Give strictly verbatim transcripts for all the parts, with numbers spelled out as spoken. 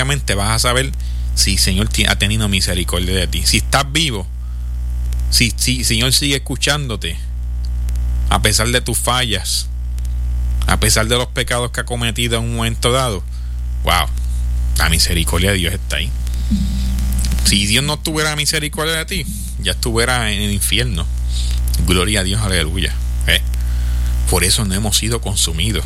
automáticamente vas a saber si el Señor ha tenido misericordia de ti. Si estás vivo, si, si el Señor sigue escuchándote, a pesar de tus fallas, a pesar de los pecados que ha cometido en un momento dado, wow, la misericordia de Dios está ahí. Si Dios no tuviera misericordia de ti, ya estuviera en el infierno. Gloria a Dios, aleluya. ¿Eh? Por eso no hemos sido consumidos,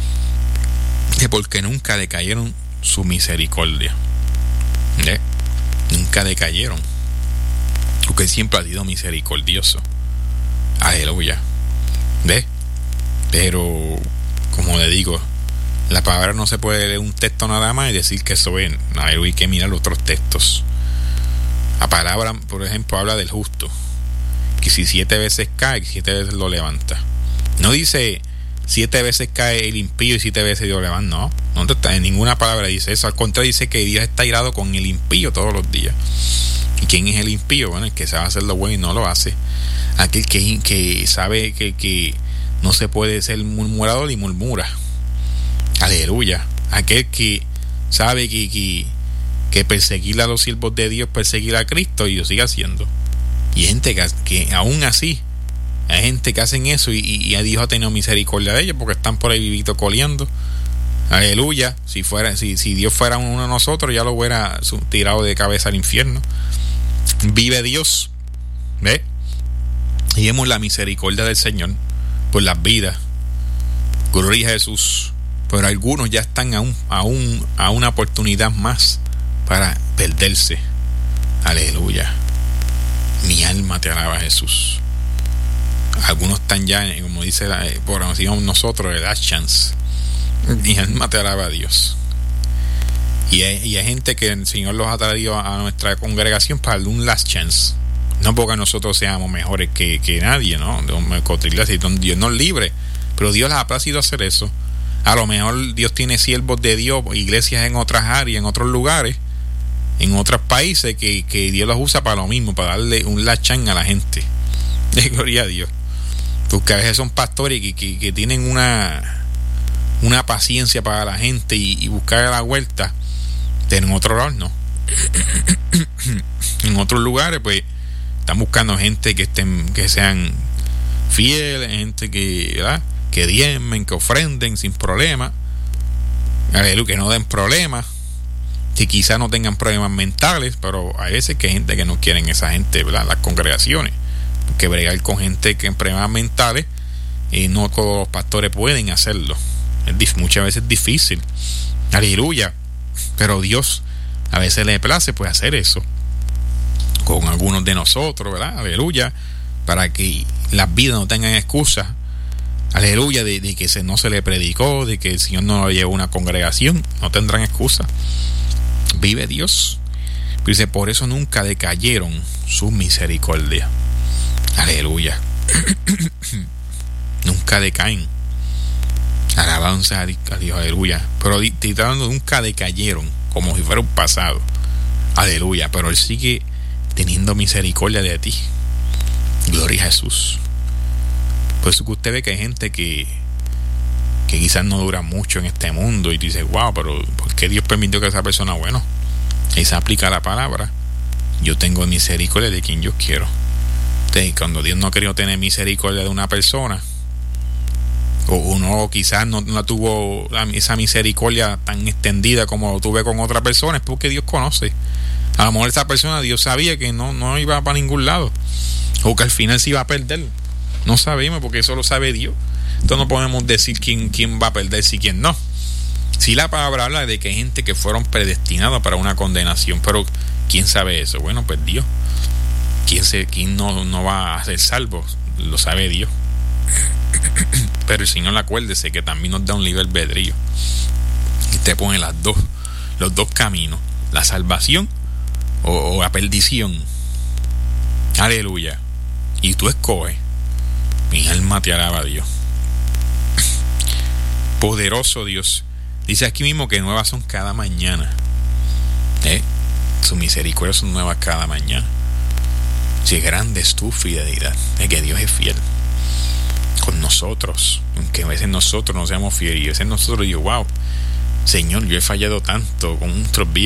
porque nunca decayeron su misericordia. ¿Eh? Nunca decayeron, porque siempre ha sido misericordioso. Aleluya. ¿Ves? Pero, como le digo, la palabra no se puede leer un texto nada más y decir que eso es. Hay que mirar otros textos. La palabra, por ejemplo, habla del justo, que si siete veces cae, siete veces lo levanta. No dice siete veces cae el impío y siete veces Dios lo levanta. No, no está, en ninguna palabra dice eso. Al contrario, dice que Dios está irado con el impío todos los días. ¿Y quién es el impío? Bueno, el que sabe hacer lo bueno y no lo hace. Aquel que, que sabe que, que no se puede ser murmurador y murmura. Aleluya. Aquel que sabe que, que, que perseguir a los siervos de Dios, perseguir a Cristo, y lo sigue haciendo. Y hay gente que, que aún así, hay gente que hacen eso y, y, y Dios ha tenido misericordia de ellos porque están por ahí vivito coleando. Aleluya. Si fuera, si, si Dios fuera uno de nosotros, ya lo hubiera tirado de cabeza al infierno. Vive Dios. ¿Ve? Y vemos la misericordia del Señor por las vidas. Gloria a Jesús. Pero algunos ya están aún, aún a una oportunidad más para perderse. Aleluya. Mi alma te alaba, Jesús. Algunos están ya, como dice la, por decimos nosotros, el last chance. Mi alma te alaba a Dios. Y hay, y hay gente que el Señor los ha traído a nuestra congregación para darle un last chance. No porque nosotros seamos mejores que, que nadie, ¿no? Dios nos libre, pero Dios les ha placido hacer eso. A lo mejor Dios tiene siervos de Dios, iglesias en otras áreas, en otros lugares, en otros países, que, que Dios los usa para lo mismo, para darle un last chance a la gente. Gloria a Dios. Porque a veces son pastores que, que, que tienen una una paciencia para la gente y, y buscar la vuelta. Pero en otro lado no. En otros lugares pues están buscando gente que estén, que sean fieles, gente que, ¿verdad?, que diezmen, que ofrenden sin problema, que no den problemas, que quizás no tengan problemas mentales, pero hay veces que hay gente que no quieren esa gente, ¿verdad?, las congregaciones, porque bregar con gente que en problemas mentales, y no todos los pastores pueden hacerlo. Es muchas veces difícil. Aleluya. Pero Dios a veces le place pues hacer eso con algunos de nosotros, ¿verdad? Aleluya. Para que las vidas no tengan excusas. Aleluya. De, de que se, no se le predicó, de que el Señor no lo llevó a una congregación. No tendrán excusa. Vive Dios. Dice, por eso nunca decayeron su misericordia. Aleluya. Nunca decaen. Alabanza a Dios, aleluya. Pero titulando, nunca decayeron, como si fuera un pasado. Aleluya. Pero Él sigue teniendo misericordia de ti. Gloria a Jesús. Por eso que usted ve que hay gente que que quizás no dura mucho en este mundo y dice, wow, pero ¿por qué Dios permitió que esa persona? Bueno, ahí se aplica la palabra. Yo tengo misericordia de quien yo quiero. Entonces, cuando Dios no quería tener misericordia de una persona, o uno quizás no, no tuvo esa misericordia tan extendida como lo tuve con otra persona, es porque Dios conoce. A lo mejor esa persona, Dios sabía que no, no iba para ningún lado, o que al final se iba a perder. No sabemos, porque eso lo sabe Dios. Entonces no podemos decir quién, quién va a perderse y quién no. Si la palabra habla de que hay gente que fueron predestinados para una condenación, pero ¿quién sabe eso? Bueno, pues Dios. ¿Quién, se, quién no, no va a ser salvo? Lo sabe Dios. Pero el Señor, acuérdese que también nos da un libre albedrío y te pone las dos, los dos caminos, la salvación o, o la perdición. Aleluya. Y tú escoges. Mi alma te alaba a Dios. Poderoso Dios. Dice aquí mismo que nuevas son cada mañana. ¿Eh? Su misericordia son nuevas cada mañana. Si grande es tu fidelidad, es que Dios es fiel con nosotros, aunque a veces nosotros no seamos fieles, y a veces nosotros digo, wow, Señor, yo he fallado tanto con nuestros vidas.